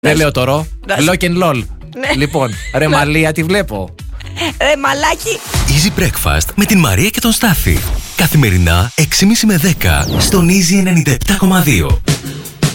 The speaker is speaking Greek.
Δεν λέω τώρα. Lock and lol. Λοιπόν, ρε Μαλία, τη βλέπω. Ρε μαλάκι. Easy Breakfast με την Μαρία και τον Στάφη. Καθημερινά 6.30 με 10 στον Easy 97.2.